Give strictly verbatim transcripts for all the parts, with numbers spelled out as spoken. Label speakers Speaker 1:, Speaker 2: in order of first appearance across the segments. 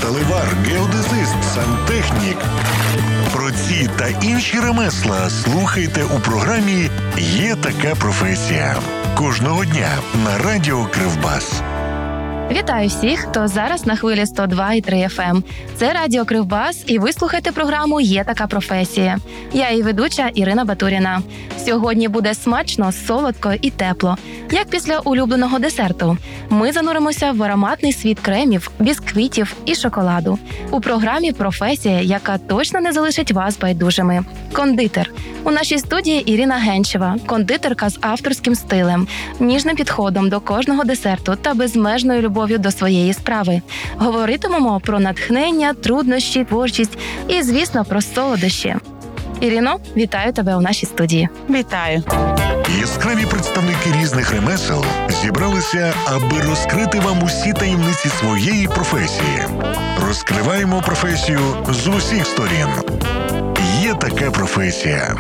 Speaker 1: сталевар, геодезист, сантехнік. Про ці та інші ремесла слухайте у програмі «Є така професія». Кожного дня на радіо Кривбас.
Speaker 2: Вітаю всіх, хто зараз на хвилі сто два і три еф ем. Це Радіо Кривбас, і ви слухаєте програму «Є така професія». Я її ведуча Ірина Батуріна. Сьогодні буде смачно, солодко і тепло, як після улюбленого десерту. Ми зануримося в ароматний світ кремів, бісквітів і шоколаду. У програмі «Професія», яка точно не залишить вас байдужими. Кондитер. У нашій студії Ірина Генчева, кондитерка з авторським стилем, ніжним підходом до кожного десерту та безмежною любов'ю до своєї справи. Говоритимемо про натхнення, труднощі, творчість і, звісно, про солодощі. Іріно, вітаю тебе у нашій студії.
Speaker 3: Вітаю.
Speaker 1: Яскраві представники різних ремесел зібралися, аби розкрити вам усі таємниці своєї професії. Розкриваємо професію з усіх сторін. Є така професія.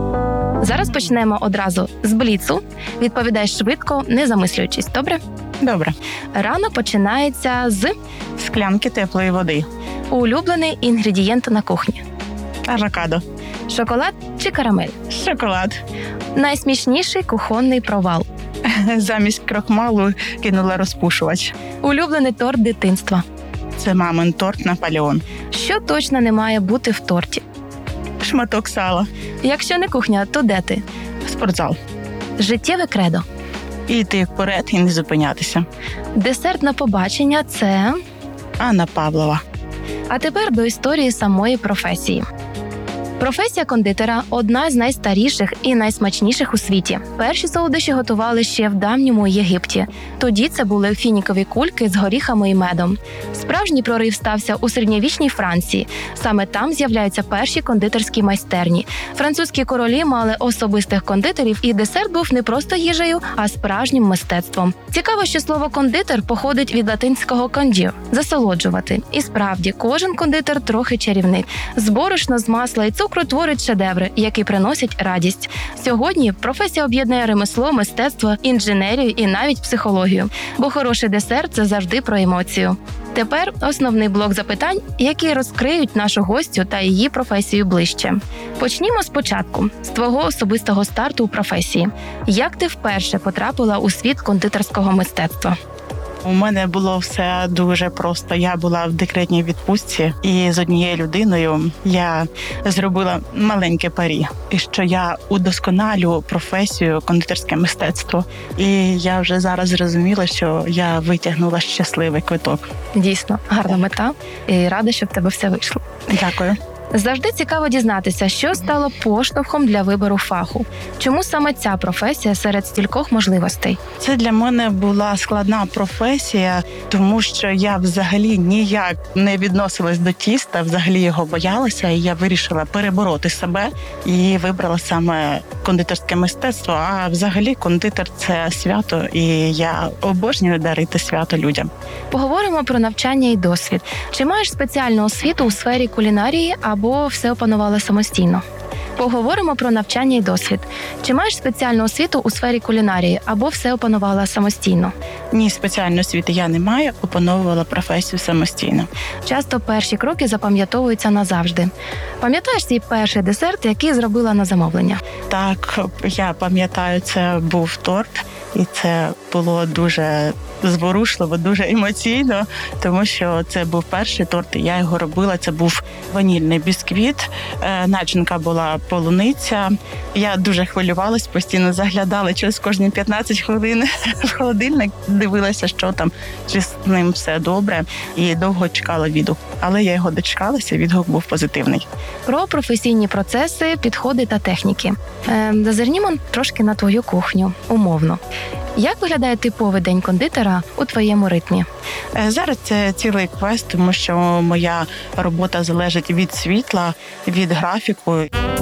Speaker 2: Зараз почнемо одразу з бліцу. Відповідай швидко, не замислюючись, добре?
Speaker 3: Добре.
Speaker 2: Ранок починається з
Speaker 3: Склянки теплої води.
Speaker 2: улюблений інгредієнт на кухні.
Speaker 3: Авокадо.
Speaker 2: Шоколад чи карамель?
Speaker 3: Шоколад.
Speaker 2: Найсмішніший кухонний провал.
Speaker 3: Замість крохмалу кинула розпушувач.
Speaker 2: Улюблений торт дитинства.
Speaker 3: Це мамин торт Наполеон.
Speaker 2: Що точно не має бути в торті?
Speaker 3: Шматок сала.
Speaker 2: Якщо не кухня, то де ти?
Speaker 3: Спортзал.
Speaker 2: Життєве кредо.
Speaker 3: І йти вперед і не зупинятися.
Speaker 2: Десерт на побачення – це…
Speaker 3: Анна Павлова.
Speaker 2: А тепер до історії самої професії. Професія кондитера – одна з найстаріших і найсмачніших у світі. Перші солодощі готували ще в давньому Єгипті. Тоді це були фінікові кульки з горіхами і медом. Справжній прорив стався у середньовічній Франції. Саме там з'являються перші кондитерські майстерні. Французькі королі мали особистих кондитерів, і десерт був не просто їжею, а справжнім мистецтвом. Цікаво, що слово «кондитер» походить від латинського «condire» – «засолоджувати». І справді, кожен кондитер трохи чарівник. З борошна, з масла і цукру творить шедеври, які приносять радість. Сьогодні професія об'єднує ремесло, мистецтво, інженерію і навіть психологію. Бо хороший десерт – це завжди про емоцію. Тепер основний блок запитань, які розкриють нашу гостю та її професію ближче. Почнімо спочатку, з твого особистого старту у професії. Як ти вперше потрапила у світ кондитерського мистецтва?
Speaker 3: У мене було все дуже просто. Я була в декретній відпустці, і з однією людиною я зробила маленьке парі, і що я удосконалю професію кондитерське мистецтво. І я вже зараз зрозуміла, що я витягнула щасливий квиток.
Speaker 2: Дійсно, гарна мета, і рада, що в тебе все вийшло.
Speaker 3: Дякую.
Speaker 2: Завжди цікаво дізнатися, що стало поштовхом для вибору фаху. Чому саме ця професія серед стількох можливостей?
Speaker 3: Це для мене була складна професія, тому що я взагалі ніяк не відносилась до тіста, взагалі його боялася, і я вирішила перебороти себе і вибрала саме кондитерське мистецтво. А взагалі кондитер – це свято, і я обожнюю дарити свято людям.
Speaker 2: Поговоримо про навчання і досвід. Чи маєш спеціальну освіту у сфері кулінарії або все опанувала самостійно? Поговоримо про навчання і досвід. Чи маєш спеціальну освіту у сфері кулінарії або все опанувала самостійно?
Speaker 3: Ні, спеціальної освіти я не маю, опановувала професію самостійно.
Speaker 2: Часто перші кроки запам'ятовуються назавжди. Пам'ятаєш свій перший десерт, який зробила на замовлення?
Speaker 3: Так, я пам'ятаю, це був торт, і це було дуже зворушливо, дуже емоційно, тому що це був перший торт, і я його робила. Це був ванільний бісквіт, начинка була полуниця. Я дуже хвилювалась, постійно заглядала через кожні п'ятнадцять хвилин в холодильник, дивилася, що там, чи з ним все добре, і довго чекала відгук. Але я його дочекалася, відгук був позитивний.
Speaker 2: Про професійні процеси, підходи та техніки. Е, зазирнімо трошки на твою кухню, умовно. Як виглядає типовий день кондитера у твоєму ритмі?
Speaker 3: Зараз це цілий квест, тому що моя робота залежить від світла, від графіку.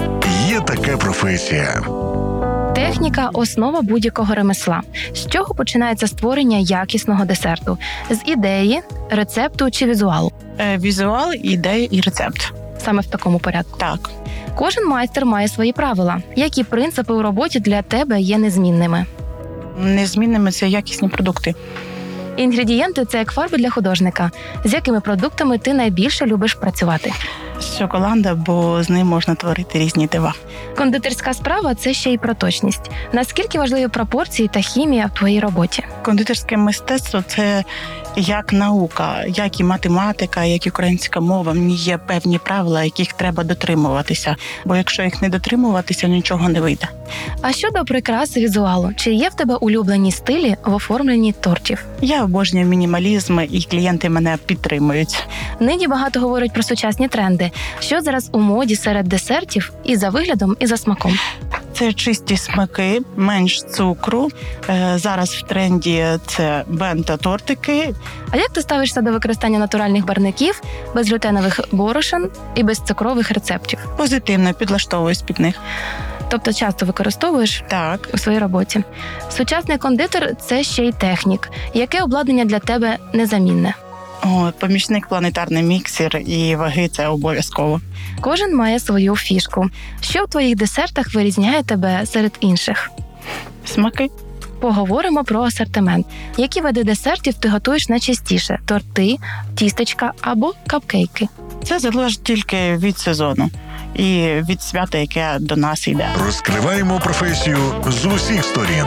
Speaker 1: Є така професія.
Speaker 2: Техніка – основа будь-якого ремесла. З чого починається створення якісного десерту? З ідеї, рецепту чи візуалу?
Speaker 3: Візуал, ідея і рецепт.
Speaker 2: Саме в такому порядку?
Speaker 3: Так.
Speaker 2: Кожен майстер має свої правила. Які принципи у роботі для тебе є незмінними?
Speaker 3: Незмінними – це якісні продукти.
Speaker 2: Інгредієнти – це як фарби для художника. З якими продуктами ти найбільше любиш працювати?
Speaker 3: З шоколада, бо з ним можна творити різні дива.
Speaker 2: Кондитерська справа – це ще й про точність. Наскільки важливі пропорції та хімія в твоїй роботі?
Speaker 3: Кондитерське мистецтво – це як наука, як і математика, як і українська мова. В ній є певні правила, яких треба дотримуватися. Бо якщо їх не дотримуватися, нічого не вийде.
Speaker 2: А щодо прикраси візуалу, чи є в тебе улюблені стилі в оформленні тортів?
Speaker 3: Я обожнюю мінімалізм, і клієнти мене підтримують.
Speaker 2: Нині багато говорять про сучасні тренди. Що зараз у моді серед десертів і за виглядом, і за смаком?
Speaker 3: Це чисті смаки, менш цукру. Зараз в тренді це бенто-тортики.
Speaker 2: А як ти ставишся до використання натуральних барвників, безглютенових борошен і безцукрових рецептів?
Speaker 3: Позитивно підлаштовуюсь під них.
Speaker 2: Тобто часто використовуєш
Speaker 3: Так.
Speaker 2: у своїй роботі. Сучасний кондитер – це ще й технік. Яке обладнання для тебе незамінне?
Speaker 3: О, помічник, планетарний міксер і ваги – це обов'язково.
Speaker 2: Кожен має свою фішку. Що в твоїх десертах вирізняє тебе серед інших?
Speaker 3: Смаки.
Speaker 2: Поговоримо про асортимент. Які види десертів ти готуєш найчастіше? Торти, тістечка або капкейки?
Speaker 3: Це залежить тільки від сезону і від свята, яке до нас йде.
Speaker 1: Розкриваємо професію з усіх сторін.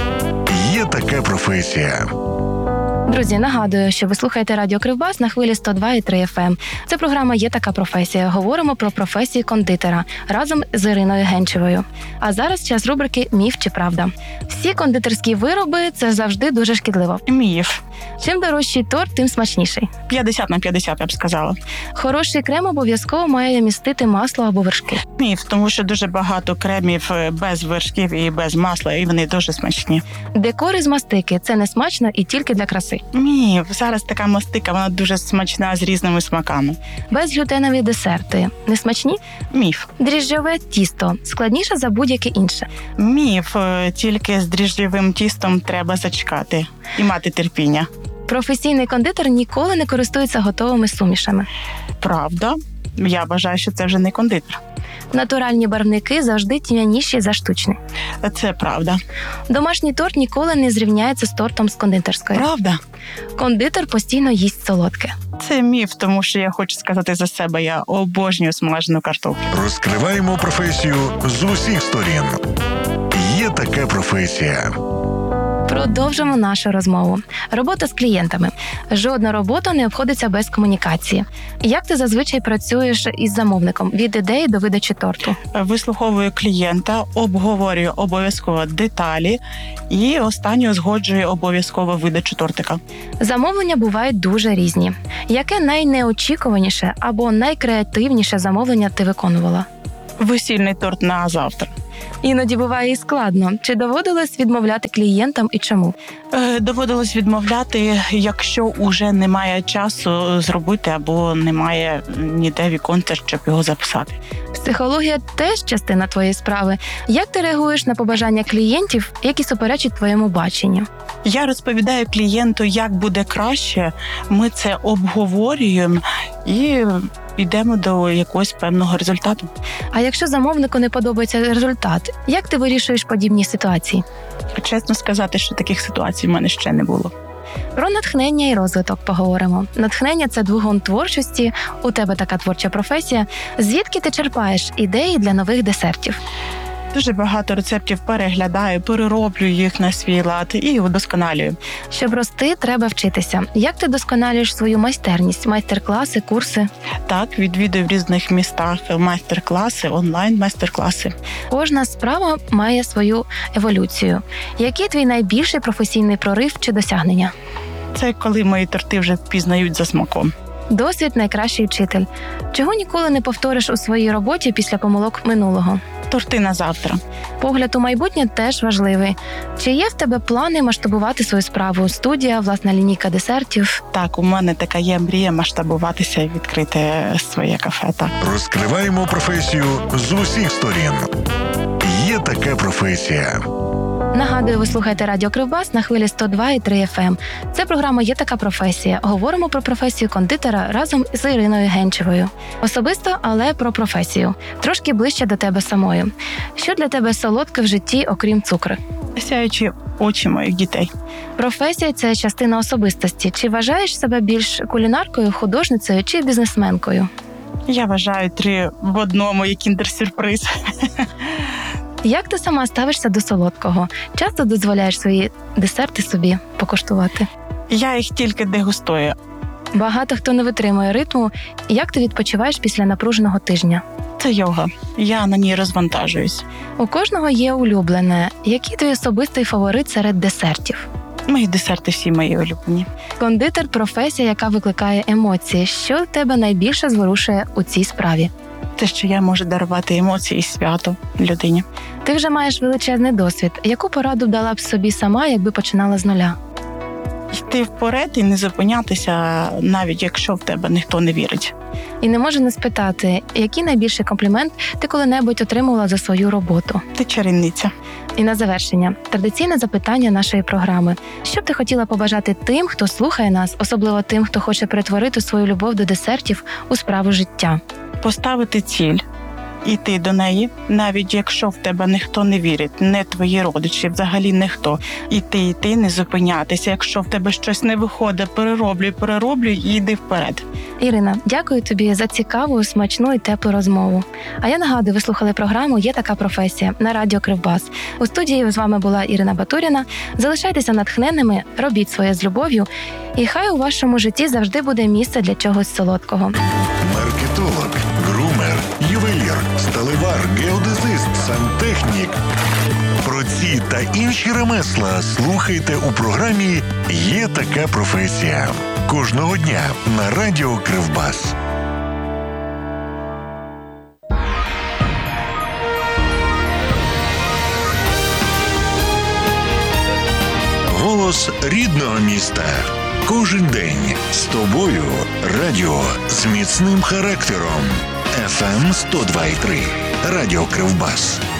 Speaker 1: Є така професія.
Speaker 2: Друзі, нагадую, що ви слухаєте Радіо Кривбас на хвилі сто два і три еф ем. Це програма «Є така професія». Говоримо про професію кондитера разом з Іриною Генчевою. А зараз час рубрики «Міф чи правда». Всі кондитерські вироби – це завжди дуже шкідливо.
Speaker 3: Міф.
Speaker 2: Чим дорожчий торт, тим смачніший.
Speaker 3: п'ятдесят на п'ятдесят, я б сказала.
Speaker 2: Хороший крем обов'язково має містити масло або вершки.
Speaker 3: Міф, тому що дуже багато кремів без вершків і без масла, і вони дуже смачні.
Speaker 2: Декор із мастики – це не смачно і тільки для краси.
Speaker 3: Міф. Зараз така мастика, вона дуже смачна з різними смаками.
Speaker 2: Безглютенові десерти – не смачні?
Speaker 3: Міф.
Speaker 2: Дріжджове тісто – складніше за будь-яке інше.
Speaker 3: Міф. Тільки з дріжджовим тістом треба зачекати і мати терпіння.
Speaker 2: Професійний кондитер ніколи не користується готовими сумішами.
Speaker 3: Правда? Я вважаю, що це вже не кондитер.
Speaker 2: Натуральні барвники завжди тьмяніші за штучні.
Speaker 3: Це правда.
Speaker 2: Домашній торт ніколи не зрівняється з тортом з кондитерської.
Speaker 3: Правда?
Speaker 2: Кондитер постійно їсть солодке.
Speaker 3: Це міф, тому що я хочу сказати за себе, я обожнюю смажену картоплю.
Speaker 1: Розкриваємо професію з усіх сторін. Є така професія.
Speaker 2: Продовжимо нашу розмову. Робота з клієнтами. Жодна робота не обходиться без комунікації. Як ти зазвичай працюєш із замовником від ідеї до видачі торту?
Speaker 3: Вислуховую клієнта, обговорюю обов'язково деталі і останньо узгоджую обов'язково видачу тортика.
Speaker 2: Замовлення бувають дуже різні. Яке найнеочікуваніше або найкреативніше замовлення ти виконувала?
Speaker 3: Весільний торт на завтра.
Speaker 2: Іноді буває і складно. Чи доводилось відмовляти клієнтам і чому?
Speaker 3: Е, доводилось відмовляти, якщо уже немає часу зробити або немає ніде віконця, щоб його записати.
Speaker 2: Психологія теж частина твоєї справи. Як ти реагуєш на побажання клієнтів, які суперечать твоєму баченню?
Speaker 3: Я розповідаю клієнту, як буде краще, ми це обговорюємо і йдемо до якогось певного результату.
Speaker 2: А якщо замовнику не подобається результат, як ти вирішуєш подібні ситуації?
Speaker 3: Чесно сказати, що таких ситуацій в мене ще не було.
Speaker 2: Про натхнення і розвиток поговоримо. Натхнення – це двигун творчості, у тебе така творча професія. Звідки ти черпаєш ідеї для нових десертів?
Speaker 3: Дуже багато рецептів переглядаю, перероблю їх на свій лад і удосконалюю.
Speaker 2: Щоб рости, треба вчитися. Як ти досконалюєш свою майстерність? Майстер-класи, курси?
Speaker 3: Так, відвідую в різних містах майстер-класи, онлайн-майстер-класи.
Speaker 2: Кожна справа має свою еволюцію. Який твій найбільший професійний прорив чи досягнення?
Speaker 3: Це коли мої торти вже впізнають за смаком.
Speaker 2: Досвід – найкращий вчитель. Чого ніколи не повториш у своїй роботі після помилок минулого?
Speaker 3: Торти на завтра.
Speaker 2: Погляд у майбутнє теж важливий. Чи є в тебе плани масштабувати свою справу? Студія, власна лінійка десертів?
Speaker 3: Так, у мене така є мрія масштабуватися і відкрити своє кафе. Так.
Speaker 1: Розкриваємо професію з усіх сторін. Є така професія.
Speaker 2: Нагадую, ви слухаєте Радіо Кривбас на хвилі сто два і три еф ем. Це програма «Є така професія». Говоримо про професію кондитера разом з Іриною Генчевою. Особисто, але про професію. Трошки ближче до тебе самої. Що для тебе солодке в житті, окрім цукру?
Speaker 3: Сяючі очі моїх дітей.
Speaker 2: Професія – це частина особистості. Чи вважаєш себе більш кулінаркою, художницею чи бізнесменкою?
Speaker 3: Я вважаю три в одному, як кіндер-сюрприз.
Speaker 2: Як ти сама ставишся до солодкого? Часто дозволяєш свої десерти собі покуштувати?
Speaker 3: Я їх тільки дегустую.
Speaker 2: Багато хто не витримує ритму. Як ти відпочиваєш після напруженого тижня?
Speaker 3: Це йога. Я на ній розвантажуюсь.
Speaker 2: У кожного є улюблене. Який твій особистий фаворит серед десертів?
Speaker 3: Мої десерти всі мої улюблені.
Speaker 2: Кондитер – професія, яка викликає емоції. Що тебе найбільше зворушує у цій справі?
Speaker 3: Те, що я можу дарувати емоції і свято людині.
Speaker 2: Ти вже маєш величезний досвід. Яку пораду дала б собі сама, якби починала з нуля?
Speaker 3: Йти вперед і не зупинятися, навіть якщо в тебе ніхто не вірить.
Speaker 2: І не можу не спитати, який найбільший комплімент ти коли-небудь отримувала за свою роботу?
Speaker 3: Ти чарівниця.
Speaker 2: І на завершення – традиційне запитання нашої програми. Що б ти хотіла побажати тим, хто слухає нас, особливо тим, хто хоче перетворити свою любов до десертів у справу життя?
Speaker 3: Поставити ціль, іти до неї, навіть якщо в тебе ніхто не вірить, не твої родичі, взагалі ніхто. Іти, іти, не зупинятися. Якщо в тебе щось не виходить, перероблюй, перероблюй і йди вперед.
Speaker 2: Ірина, дякую тобі за цікаву, смачну і теплу розмову. А я нагадую, ви слухали програму «Є така професія» на Радіо Кривбас. У студії з вами була Ірина Батуріна. Залишайтеся натхненними, робіть своє з любов'ю, і хай у вашому житті завжди буде місце для чогось солодкого.
Speaker 1: Маркетолог, грумер, ювелір, сталевар, геодезист, сантехнік. Про ці та інші ремесла слухайте у програмі «Є така професія» кожного дня на Радіо Кривбас. Голос рідного міста. Кожен день з тобою. Радіо з міцним характером. еф ем сто два і три. Радіо Кривбас.